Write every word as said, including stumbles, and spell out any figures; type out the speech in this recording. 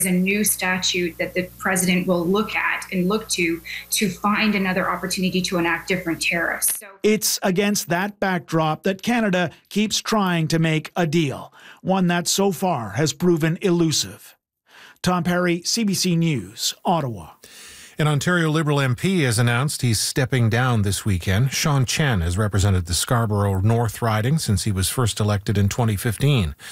a new statute that the president will look at and look to to find another opportunity to enact different tariffs. So it's against that backdrop that Canada keeps trying to make a deal, one that so far has proven elusive. Tom Perry, C B C News, Ottawa. An Ontario Liberal M P has announced he's stepping down this weekend. Sean Chen has represented the Scarborough North riding since he was first elected in twenty fifteen.